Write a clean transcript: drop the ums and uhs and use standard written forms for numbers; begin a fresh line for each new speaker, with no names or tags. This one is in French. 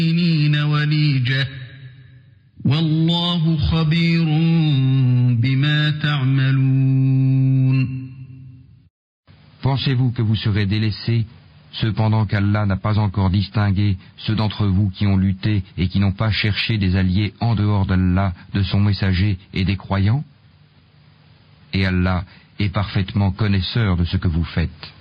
الظالمين وليجة والله خبير بما تعملون.
Pensez-vous que vous serez délaissés, cependant qu'Allah n'a pas encore distingué ceux d'entre vous qui ont lutté et qui n'ont pas cherché des alliés en dehors d'Allah, de son messager et des croyants? Et Allah est parfaitement connaisseur de ce que vous faites.